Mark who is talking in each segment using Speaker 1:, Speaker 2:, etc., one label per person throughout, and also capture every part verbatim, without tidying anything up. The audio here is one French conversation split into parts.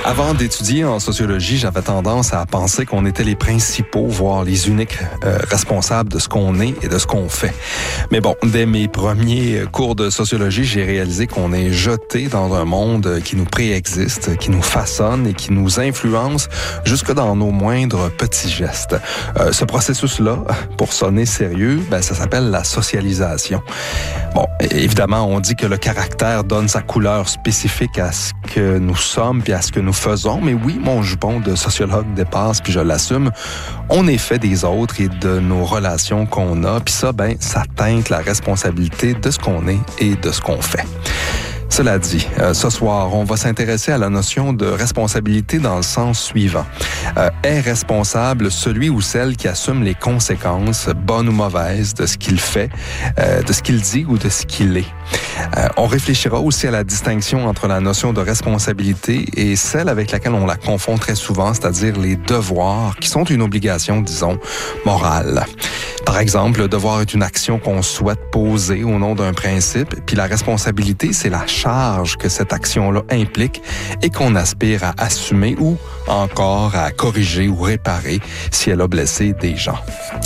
Speaker 1: Avant d'étudier en sociologie, j'avais tendance à penser qu'on était les principaux, voire les uniques euh, responsables de ce qu'on est et de ce qu'on fait. Mais bon, dès mes premiers cours de sociologie, j'ai réalisé qu'on est jeté dans un monde qui nous préexiste, qui nous façonne et qui nous influence jusque dans nos moindres petits gestes. Euh, ce processus-là, pour sonner sérieux, ben, ça s'appelle la socialisation. Bon, évidemment, on dit que le caractère donne sa couleur spécifique à ce que nous sommes puis à ce que nous faisons. Mais oui, mon jupon de sociologue dépasse, puis je l'assume. On est fait des autres et de nos relations qu'on a. Puis ça, ben, ça teinte la responsabilité de ce qu'on est et de ce qu'on fait. Cela dit, euh, ce soir, on va s'intéresser à la notion de responsabilité dans le sens suivant. Euh, est responsable celui ou celle qui assume les conséquences, bonnes ou mauvaises, de ce qu'il fait, euh, de ce qu'il dit ou de ce qu'il est. Euh, on réfléchira aussi à la distinction entre la notion de responsabilité et celle avec laquelle on la confond très souvent, c'est-à-dire les devoirs, qui sont une obligation, disons, morale. Par exemple, le devoir est une action qu'on souhaite poser au nom d'un principe, puis la responsabilité, c'est la charge que cette action-là implique et qu'on aspire à assumer ou encore à corriger ou réparer si elle a blessé des gens.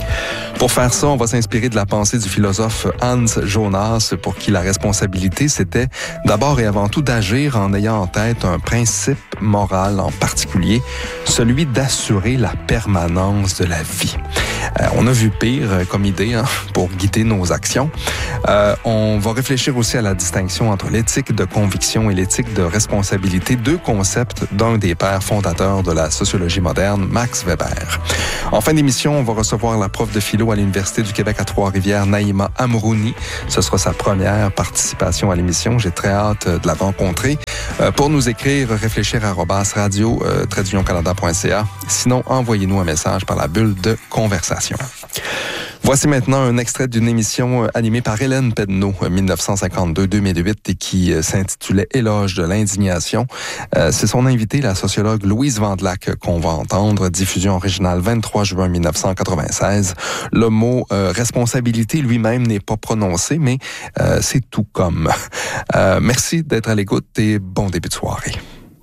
Speaker 1: Pour faire ça, on va s'inspirer de la pensée du philosophe Hans Jonas, pour qui la responsabilité, c'était d'abord et avant tout d'agir en ayant en tête un principe moral en particulier, celui d'assurer la permanence de la vie. Euh, on a vu pire comme idée hein, pour guider nos actions. Euh, on va réfléchir aussi à la distinction entre l'éthique de conviction et l'éthique de responsabilité, deux concepts d'un des pères fondateurs de la sociologie moderne, Max Weber. En fin d'émission, on va recevoir la prof de philo à l'Université du Québec à Trois-Rivières, Naïma Amrouni. Ce sera sa première participation à l'émission. J'ai très hâte de la rencontrer. Euh, pour nous écrire, réfléchir arobase radio euh, trait d'union canada point c a. Sinon, envoyez-nous un message par la bulle de conversation. Voici maintenant un extrait d'une émission animée par Hélène Pedneau, dix-neuf cent cinquante-deux à deux mille huit, et qui s'intitulait « Éloge de l'indignation ». Euh, c'est son invitée, la sociologue Louise Vandelac, qu'on va entendre. Diffusion originale vingt-trois juin dix-neuf cent quatre-vingt-seize. Le mot euh, « responsabilité » lui-même n'est pas prononcé, mais euh, c'est tout comme. Euh, merci d'être à l'écoute et bon début de soirée.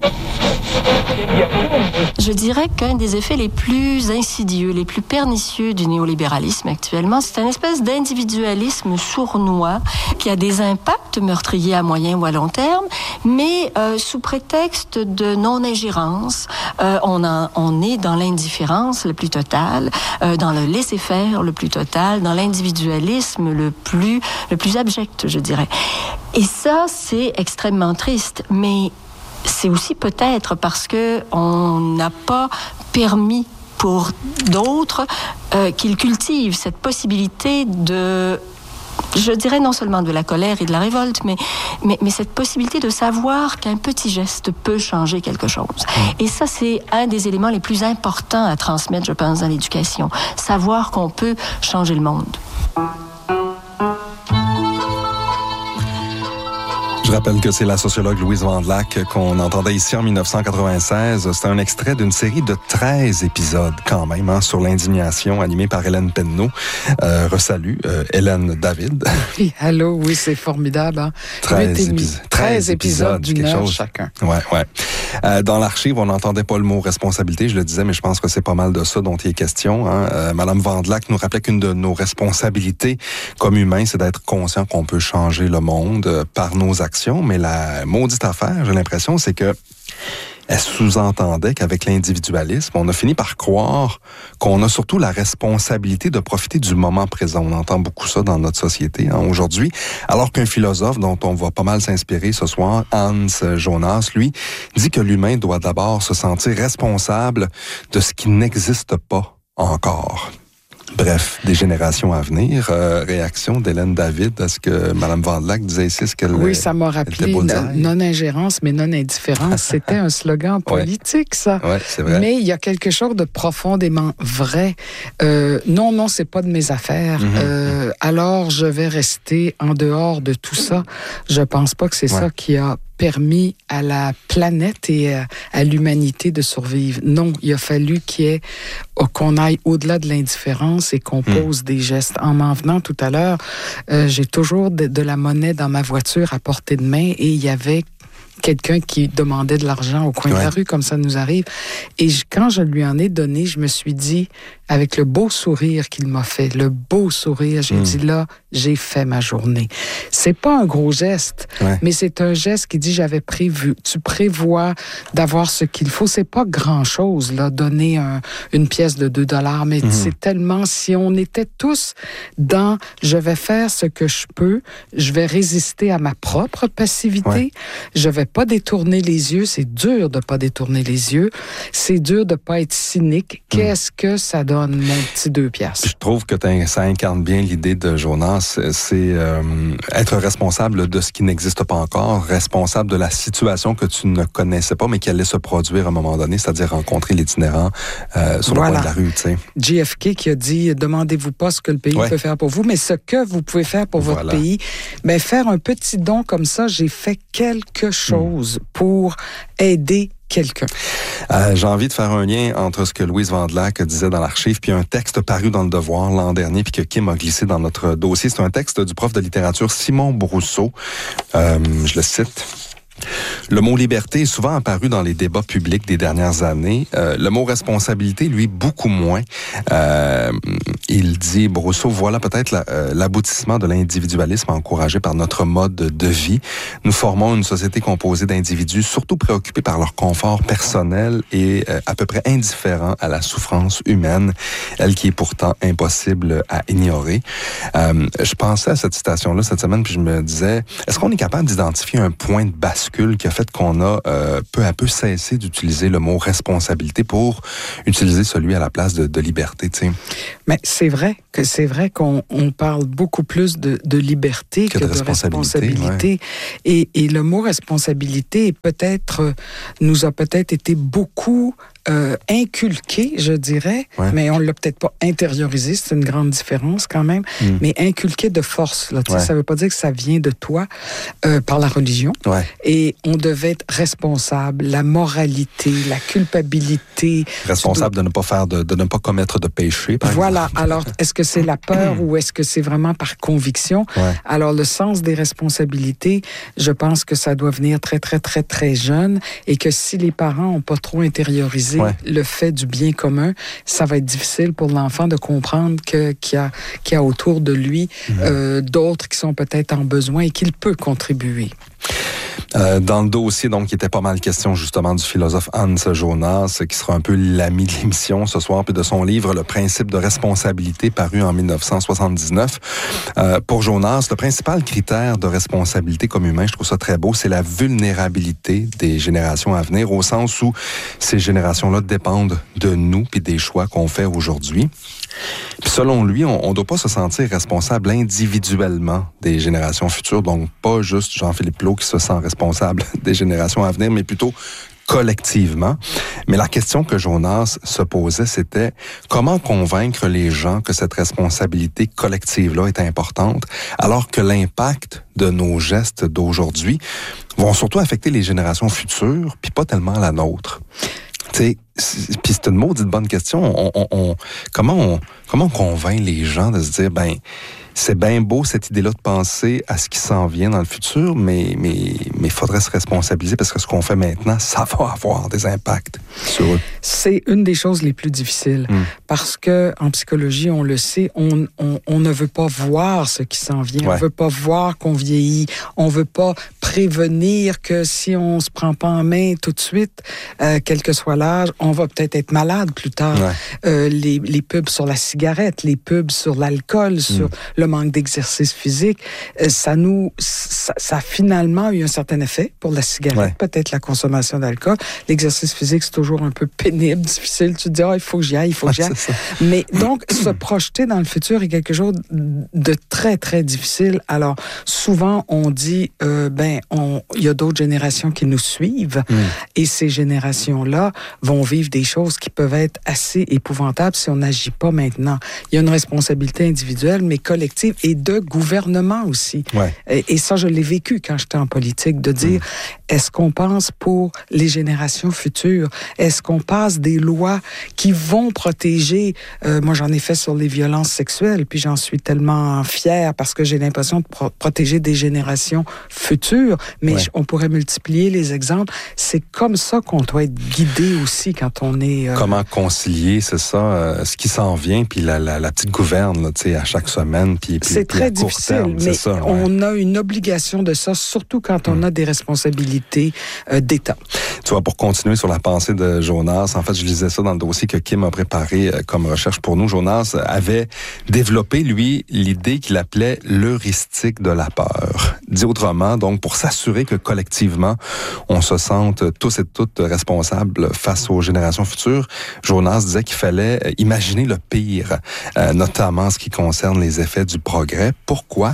Speaker 2: Je dirais qu'un des effets les plus insidieux, les plus pernicieux du néolibéralisme actuellement, c'est une espèce d'individualisme sournois qui a des impacts meurtriers à moyen ou à long terme, mais euh, sous prétexte de non-ingérence, euh, on, en, on est dans l'indifférence le plus totale, euh, dans le laisser-faire le plus total, dans l'individualisme le plus, le plus abject, je dirais. Et ça, c'est extrêmement triste, mais c'est aussi peut-être parce que on n'a pas permis pour d'autres euh, qu'ils cultivent cette possibilité de, je dirais non seulement de la colère et de la révolte, mais, mais, mais cette possibilité de savoir qu'un petit geste peut changer quelque chose. Et ça, c'est un des éléments les plus importants à transmettre, je pense, dans l'éducation. Savoir qu'on peut changer le monde.
Speaker 1: Je rappelle que c'est la sociologue Louise Vandelac qu'on entendait ici en dix-neuf cent quatre-vingt-seize. C'est un extrait d'une série de treize épisodes quand même hein, sur l'indignation animée par Hélène Pedneau. Euh, Resalut, euh, Hélène David.
Speaker 3: Oui, allô, oui, c'est formidable. Hein?
Speaker 1: treize, épis-
Speaker 3: treize épisodes d'une heure chose. Chacun.
Speaker 1: Ouais, ouais. Euh, dans l'archive, on n'entendait pas le mot responsabilité, je le disais, mais je pense que c'est pas mal de ça dont il est question. Hein. Euh, Madame Vandelac nous rappelait qu'une de nos responsabilités comme humains, c'est d'être conscient qu'on peut changer le monde euh, par nos actions. Mais la maudite affaire, j'ai l'impression, c'est que elle sous-entendait qu'avec l'individualisme, on a fini par croire qu'on a surtout la responsabilité de profiter du moment présent. On entend beaucoup ça dans notre société hein, aujourd'hui, alors qu'un philosophe dont on va pas mal s'inspirer ce soir, Hans Jonas, lui, dit que l'humain doit d'abord se sentir responsable de ce qui n'existe pas encore. Bref, des générations à venir. Euh, réaction d'Hélène David à ce que Mme Vandelac disait ici, ce qu'elle
Speaker 3: Oui, ça m'a rappelé non-ingérence, mais non-indifférence. C'était un slogan politique, ouais. ça.
Speaker 1: Oui, c'est vrai.
Speaker 3: Mais il y a quelque chose de profondément vrai. Euh, non, non, c'est pas de mes affaires. Mm-hmm. Euh, alors, je vais rester en dehors de tout ça. Je pense pas que c'est ouais. ça qui a permis à la planète et à, à l'humanité de survivre. Non, il a fallu qu'il y ait, qu'on aille au-delà de l'indifférence et qu'on pose mmh. des gestes. En m'en venant tout à l'heure, euh, j'ai toujours de, de la monnaie dans ma voiture à portée de main et il y avait quelqu'un qui demandait de l'argent au coin ouais. de la rue, comme ça nous arrive. Et je, quand je lui en ai donné, je me suis dit, avec le beau sourire qu'il m'a fait, le beau sourire, j'ai mmh. dit là, j'ai fait ma journée. C'est pas un gros geste, ouais. mais c'est un geste qui dit, j'avais prévu. Tu prévois d'avoir ce qu'il faut. C'est pas grand-chose, là, donner un, une pièce de deux dollars, mais mmh. c'est tellement, si on était tous dans, je vais faire ce que je peux, je vais résister à ma propre passivité, ouais. je vais pas détourner les yeux, c'est dur de pas détourner les yeux, c'est dur de pas être cynique. Qu'est-ce mmh. que ça donne, mon petit deux piastres?
Speaker 1: Je trouve que ça incarne bien l'idée de Jonas, c'est euh, être responsable de ce qui n'existe pas encore, responsable de la situation que tu ne connaissais pas, mais qui allait se produire à un moment donné, c'est-à-dire rencontrer l'itinérant euh, sur voilà. le coin de la rue. Tu sais.
Speaker 3: J F K qui a dit, demandez-vous pas ce que le pays ouais. peut faire pour vous, mais ce que vous pouvez faire pour voilà. votre pays. Ben, faire un petit don comme ça, j'ai fait quelque chose mmh. pour aider quelqu'un.
Speaker 1: Euh, j'ai envie de faire un lien entre ce que Louise Vandelac disait dans l'archive puis un texte paru dans Le Devoir l'an dernier puis que Kim a glissé dans notre dossier. C'est un texte du prof de littérature Simon Brousseau. Euh, je le cite. Le mot liberté est souvent apparu dans les débats publics des dernières années. Euh, le mot responsabilité, lui, beaucoup moins. Euh, il dit, Brousseau, voilà peut-être la, euh, l'aboutissement de l'individualisme encouragé par notre mode de vie. Nous formons une société composée d'individus surtout préoccupés par leur confort personnel et euh, à peu près indifférents à la souffrance humaine, elle qui est pourtant impossible à ignorer. Euh, je pensais à cette citation-là cette semaine, puis je me disais, est-ce qu'on est capable d'identifier un point de bascule qui a fait qu'on a euh, peu à peu cessé d'utiliser le mot responsabilité pour utiliser celui à la place de, de liberté, tu sais.
Speaker 3: Mais c'est vrai que c'est vrai qu'on on parle beaucoup plus de, de liberté que, que de, de responsabilité. responsabilité. Ouais. Et, et le mot responsabilité peut-être euh, nous a peut-être été beaucoup Euh, inculqué, je dirais, ouais. mais on l'a peut-être pas intériorisé, c'est une grande différence quand même, mm. mais inculqué de force. Là, ouais. Ça veut pas dire que ça vient de toi euh, par la religion. Ouais. Et on devait être responsable, la moralité, la culpabilité.
Speaker 1: Responsable dois... de ne pas faire, de, de ne pas commettre de péché, par
Speaker 3: Voilà.
Speaker 1: exemple.
Speaker 3: Alors, est-ce que c'est la peur ou est-ce que c'est vraiment par conviction? Ouais. Alors, le sens des responsabilités, je pense que ça doit venir très, très, très, très jeune et que si les parents ont pas trop intériorisé Ouais. le fait du bien commun, ça va être difficile pour l'enfant de comprendre que, qu'il y a, qu'il y a autour de lui mmh. euh, d'autres qui sont peut-être en besoin et qu'il peut contribuer.
Speaker 1: Euh, dans le dossier, donc, il était pas mal question justement du philosophe Hans Jonas, qui sera un peu l'ami de l'émission ce soir, puis de son livre « Le principe de responsabilité » paru en dix-neuf cent soixante-dix-neuf. Euh, pour Jonas, le principal critère de responsabilité comme humain, je trouve ça très beau, c'est la vulnérabilité des générations à venir, au sens où ces générations-là dépendent de nous puis des choix qu'on fait aujourd'hui. Puis selon lui, on ne doit pas se sentir responsable individuellement des générations futures, donc pas juste Jean-Philippe Plault qui se sent responsable des générations à venir, mais plutôt collectivement. Mais la question que Jonas se posait, c'était comment convaincre les gens que cette responsabilité collective-là est importante, alors que l'impact de nos gestes d'aujourd'hui vont surtout affecter les générations futures, puis pas tellement la nôtre. Tu sais, puis c'est une maudite bonne question. On, on, on, comment, on, comment on convainc les gens de se dire, ben, c'est bien beau cette idée-là de penser à ce qui s'en vient dans le futur, mais mais mais faudrait se responsabiliser parce que ce qu'on fait maintenant, ça va avoir des impacts sur eux.
Speaker 3: C'est une des choses les plus difficiles mm. parce que en psychologie, on le sait, on on, on ne veut pas voir ce qui s'en vient, ouais. on veut pas voir qu'on vieillit, on veut pas prévenir que si on se prend pas en main tout de suite, euh, quel que soit l'âge, on va peut-être être malade plus tard. Ouais. Euh, les les pubs sur la cigarette, les pubs sur l'alcool, mm. sur le manque d'exercice physique, ça nous, ça, ça a finalement eu un certain effet pour la cigarette, ouais. peut-être la consommation d'alcool. L'exercice physique, c'est toujours un peu pénible, difficile. Tu te dis, ah, il faut que j'y aille, il faut que j'y aille. Mais donc, se projeter dans le futur est quelque chose de très, très difficile. Alors, souvent, on dit, euh, ben, on, il y a d'autres générations qui nous suivent mm. et ces générations-là vont vivre des choses qui peuvent être assez épouvantables si on n'agit pas maintenant. Il y a une responsabilité individuelle, mais collective collective et de gouvernement aussi.
Speaker 1: Ouais.
Speaker 3: Et, et ça, je l'ai vécu quand j'étais en politique, de dire, mmh. est-ce qu'on pense pour les générations futures? Est-ce qu'on passe des lois qui vont protéger... Euh, moi, j'en ai fait sur les violences sexuelles, puis j'en suis tellement fière parce que j'ai l'impression de pro- protéger des générations futures, mais ouais. on pourrait multiplier les exemples. C'est comme ça qu'on doit être guidé aussi quand on est... Euh...
Speaker 1: Comment concilier, c'est ça, euh, ce qui s'en vient, puis la, la, la petite gouverne, là, tu sais, à chaque semaine, puis, puis
Speaker 3: c'est
Speaker 1: puis
Speaker 3: très
Speaker 1: à court
Speaker 3: difficile,
Speaker 1: terme,
Speaker 3: mais
Speaker 1: c'est ça, ouais.
Speaker 3: on a une obligation de ça, surtout quand on mmh. a des responsabilités euh, d'État.
Speaker 1: Tu vois, pour continuer sur la pensée de Jonas, en fait, je lisais ça dans le dossier que Kim a préparé euh, comme recherche pour nous. Jonas avait développé, lui, l'idée qu'il appelait l'heuristique de la peur. Dit autrement, donc, pour s'assurer que collectivement, on se sente tous et toutes responsables face aux générations futures, Jonas disait qu'il fallait imaginer le pire, euh, notamment en ce qui concerne les effets du progrès. Pourquoi?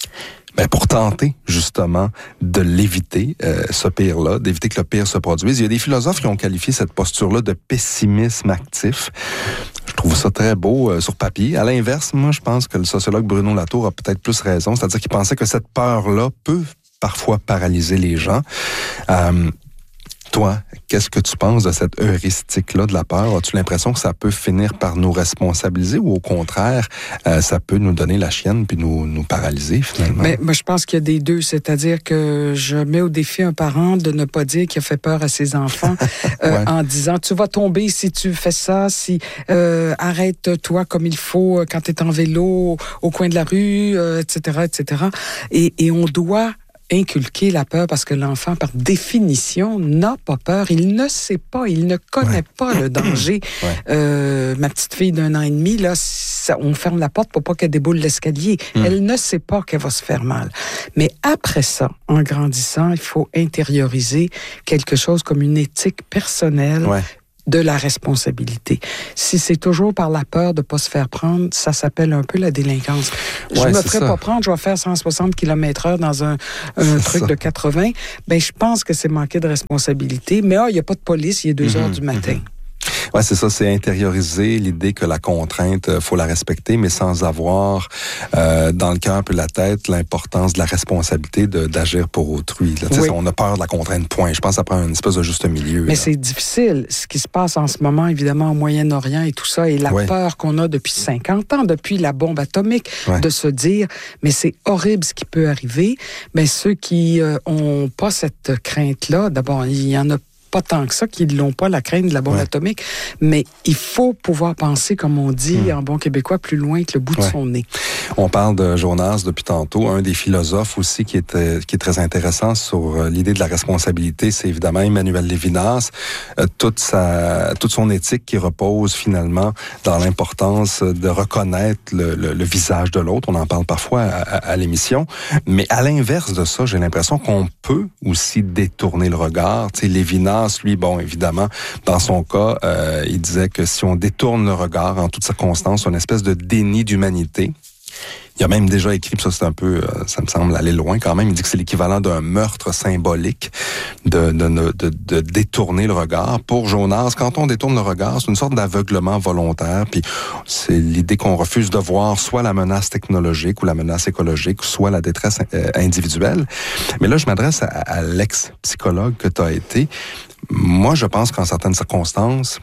Speaker 1: Ben pour tenter, justement, de l'éviter, euh, ce pire-là, d'éviter que le pire se produise. Il y a des philosophes qui ont qualifié cette posture-là de pessimisme actif. Je trouve ça très beau euh, sur papier. À l'inverse, moi, je pense que le sociologue Bruno Latour a peut-être plus raison, c'est-à-dire qu'il pensait que cette peur-là peut parfois paralyser les gens. Euh, Toi, qu'est-ce que tu penses de cette heuristique-là de la peur? As-tu l'impression que ça peut finir par nous responsabiliser ou au contraire, euh, ça peut nous donner la chienne puis nous, nous paralyser finalement?
Speaker 3: Mais moi, je pense qu'il y a des deux. C'est-à-dire que je mets au défi un parent de ne pas dire qu'il a fait peur à ses enfants euh, ouais. en disant, tu vas tomber si tu fais ça, si euh, arrête-toi comme il faut quand tu es en vélo au coin de la rue, euh, et cetera, et cetera. Et, et on doit inculquer la peur parce que l'enfant, par définition, n'a pas peur. Il ne sait pas, il ne connaît ouais. pas le danger. Ouais. Euh, ma petite fille d'un an et demi, là, ça, on ferme la porte pour pas qu'elle déboule l'escalier. Mm. Elle ne sait pas qu'elle va se faire mal. Mais après ça, en grandissant, il faut intérioriser quelque chose comme une éthique personnelle. Ouais. de la responsabilité. Si c'est toujours par la peur de ne pas se faire prendre, ça s'appelle un peu la délinquance. Je
Speaker 1: ouais,
Speaker 3: me ferai
Speaker 1: ça.
Speaker 3: pas prendre, je vais faire cent soixante kilomètres heure dans un, un truc ça. de quatre-vingts. Ben, je pense que c'est manquer de responsabilité. Mais ah, il n'y a pas de police, il est deux mm-hmm, heures du matin. Mm-hmm.
Speaker 1: Ouais, c'est ça, c'est intérioriser l'idée que la contrainte, euh, faut la respecter, mais sans avoir euh, dans le cœur et la tête l'importance de la responsabilité de, d'agir pour autrui. Là. Oui. On a peur de la contrainte, point. Je pense que ça prend une espèce de juste milieu.
Speaker 3: Mais là. C'est difficile. Ce qui se passe en ce moment, évidemment, au Moyen-Orient et tout ça, et la oui. peur qu'on a depuis cinquante ans, depuis la bombe atomique, oui. de se dire, mais c'est horrible ce qui peut arriver. Mais ceux qui euh, ont pas cette crainte-là, d'abord, il y en a pas tant que ça, qu'ils n'ont pas la crainte de la bombe ouais. atomique, mais il faut pouvoir penser, comme on dit mmh. en bon québécois, plus loin que le bout ouais. de son nez.
Speaker 1: On parle de Jonas depuis tantôt. Un des philosophes aussi qui est, euh, qui est très intéressant sur euh, l'idée de la responsabilité, c'est évidemment Emmanuel Lévinas. Euh, toute, sa, toute son éthique qui repose finalement dans l'importance de reconnaître le, le, le visage de l'autre. On en parle parfois à, à, à l'émission. Mais à l'inverse de ça, j'ai l'impression qu'on peut aussi détourner le regard. Tu sais, Lévinas, lui, bon, évidemment, dans son cas, euh, il disait que si on détourne le regard en toutes circonstances, une espèce de déni d'humanité. Il a même déjà écrit, ça c'est un peu, ça me semble aller loin quand même, il dit que c'est l'équivalent d'un meurtre symbolique de, de, de, de, de détourner le regard. Pour Jonas, quand on détourne le regard, c'est une sorte d'aveuglement volontaire, puis c'est l'idée qu'on refuse de voir soit la menace technologique ou la menace écologique, soit la détresse euh, individuelle. Mais là, je m'adresse à, à l'ex-psychologue que tu as été. Moi, je pense qu'en certaines circonstances,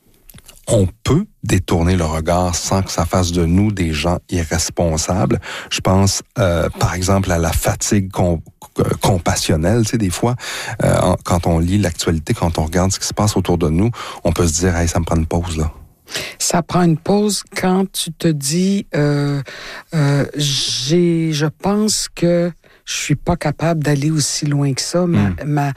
Speaker 1: on peut détourner le regard sans que ça fasse de nous des gens irresponsables. Je pense, euh, par exemple, à la fatigue com- compassionnelle. Tu sais, des fois, euh, en, quand on lit l'actualité, quand on regarde ce qui se passe autour de nous, on peut se dire, hey, ça me prend une pause, là.
Speaker 3: Ça prend une pause quand tu te dis, euh, euh, j'ai, je pense que je suis pas capable d'aller aussi loin que ça. Ma, mm. ma,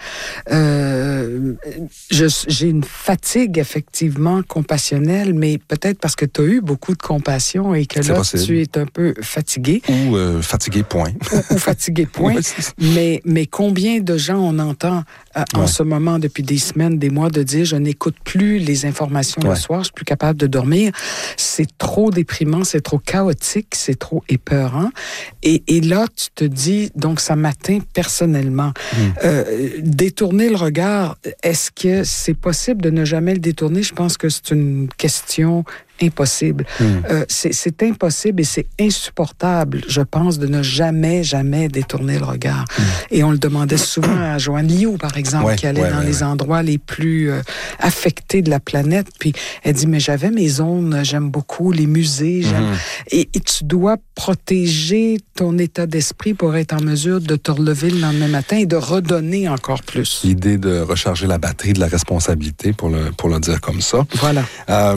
Speaker 3: euh, je, j'ai une fatigue, effectivement, compassionnelle, mais peut-être parce que tu as eu beaucoup de compassion et que c'est là, possible. Tu es un peu fatigué.
Speaker 1: Ou euh, fatigué, point.
Speaker 3: ou, ou fatigué, point. Oui, mais, mais combien de gens on entend euh, en ouais. ce moment, depuis des semaines, des mois, de dire, je n'écoute plus les informations ouais. le soir, je suis plus capable de dormir. C'est trop déprimant, c'est trop chaotique, c'est trop épeurant. Et, et là, tu te dis, donc ça m'atteint personnellement. Mmh. Euh, détourner le regard, est-ce que c'est possible de ne jamais le détourner? Je pense que c'est une question impossible. Mmh. Euh, c'est, c'est impossible et c'est insupportable, je pense, de ne jamais, jamais détourner le regard. Mmh. Et on le demandait souvent à Joanne Liu, par exemple, ouais, qui allait ouais, dans ouais, les ouais. endroits les plus euh, affectés de la planète. Puis elle dit, mais j'avais mes zones, j'aime beaucoup les musées. J'aime... Mmh. Et, et tu dois protéger ton état d'esprit pour être en mesure de te relever le lendemain matin et de redonner encore plus.
Speaker 1: L'idée de recharger la batterie de la responsabilité, pour le, pour le dire comme ça.
Speaker 3: Voilà.
Speaker 1: Euh,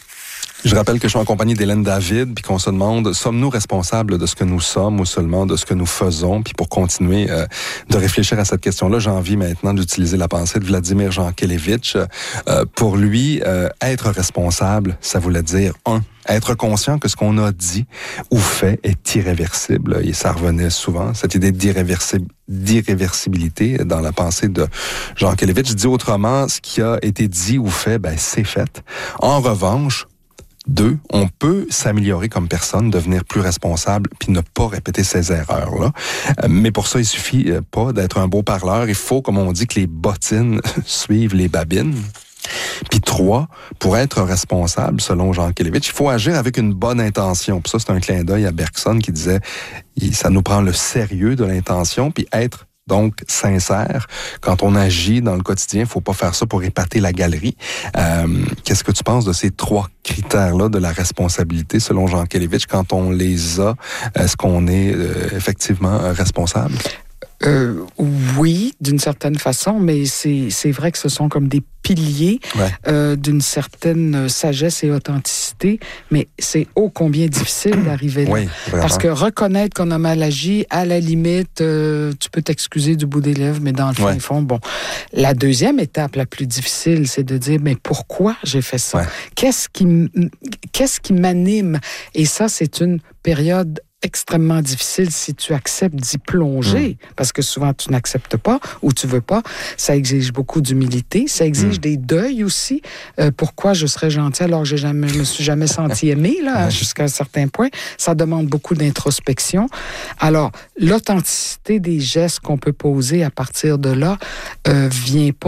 Speaker 1: Je rappelle que je suis en compagnie d'Hélène David, puis qu'on se demande, sommes-nous responsables de ce que nous sommes ou seulement de ce que nous faisons? Puis pour continuer euh, de réfléchir à cette question-là, j'ai envie maintenant d'utiliser la pensée de Vladimir Jankélévitch. Euh, pour lui, euh, être responsable, ça voulait dire, un, être conscient que ce qu'on a dit ou fait est irréversible. Et ça revenait souvent, cette idée d'irréversibilité. d'irréversibilité dans la pensée de Jankélévitch. Dit autrement, ce qui a été dit ou fait, ben c'est fait. En revanche, deux, on peut s'améliorer comme personne, devenir plus responsable, puis ne pas répéter ces erreurs-là. Euh, mais pour ça, il suffit euh, pas d'être un beau parleur. Il faut, comme on dit, que les bottines suivent les babines. Puis trois, pour être responsable, selon Jankélévitch, il faut agir avec une bonne intention. Puis ça, c'est un clin d'œil à Bergson qui disait, ça nous prend le sérieux de l'intention, puis être donc sincère. Quand on agit dans le quotidien, il faut pas faire ça pour épater la galerie. Euh, qu'est-ce que tu penses de ces trois critères-là de la responsabilité, selon Jankélévitch? Quand on les a, est-ce qu'on est euh, effectivement responsable?
Speaker 3: Euh, oui, d'une certaine façon, mais c'est, c'est vrai que ce sont comme des piliers ouais. euh, d'une certaine sagesse et authenticité, mais c'est ô combien difficile d'arriver là.
Speaker 1: Oui,
Speaker 3: parce que reconnaître qu'on a mal agi, à la limite, euh, tu peux t'excuser du bout des lèvres, mais dans le fin ouais. fond, bon. La deuxième étape la plus difficile, c'est de dire, mais pourquoi j'ai fait ça? Ouais. Qu'est-ce qui, qu'est-ce qui m'anime? Et ça, c'est une période extrêmement difficile si tu acceptes d'y plonger, mmh. parce que souvent tu n'acceptes pas ou tu veux pas. Ça exige beaucoup d'humilité, ça exige mmh. des deuils aussi. Euh, pourquoi je serais gentil alors que j'ai jamais, je me suis jamais senti aimé là, jusqu'à un certain point. Ça demande beaucoup d'introspection. Alors, l'authenticité des gestes qu'on peut poser à partir de là euh, vient pas